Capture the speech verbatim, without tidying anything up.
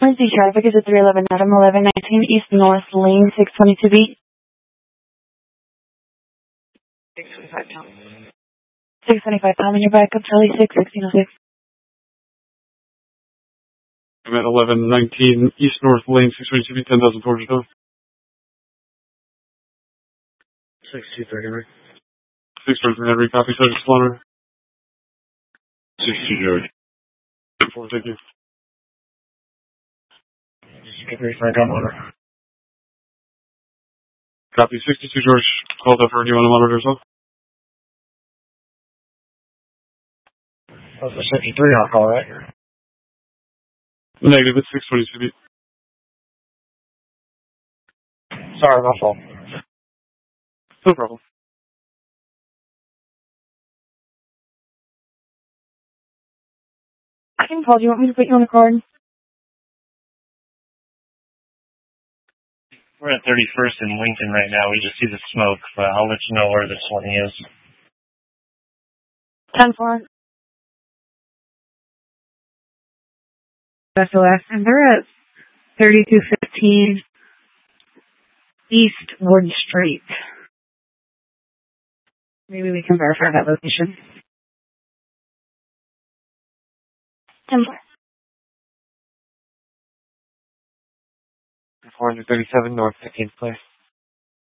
Emergency traffic is at three eleven Adam, eleven nineteen East North Lane, six twenty-two B. six twenty-five Tom. six twenty-five Tom, and your backup, Charlie six, sixteen oh six. I'm at eleven nineteen East North Lane, six twenty-two B, ten thousand four hundred. six two thirty, right? six twenty-three Henry, copy, Sergeant Slaughter. six two George. four, thank you. thirty-five gun order. Copy, sixty-two George, called up for you on the monitor as well. That's a sixty-three on call, right? Negative, it's six twenty-two B. Sorry, my fault. No problem. I can call. Do you want me to put you on the card? We're at thirty-first in Lincoln right now. We just see the smoke, but I'll let you know where this one is. ten four. That's the last. And they're at thirty-two fifteen East Wood Street. Maybe we can verify that location. ten four. four thirty-seven North fifteenth Place.